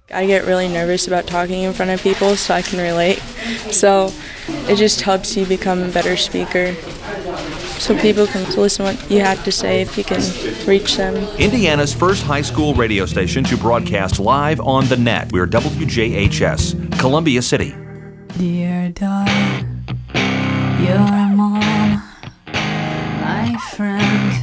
I get really nervous about talking in front of people, so I can relate. So it just helps you become a better speaker, so people can listen to what you have to say if you can reach them. Indiana's first high school radio station to broadcast live on the net. We're WJHS, Columbia City. Dear dog, you're a mom, my friend.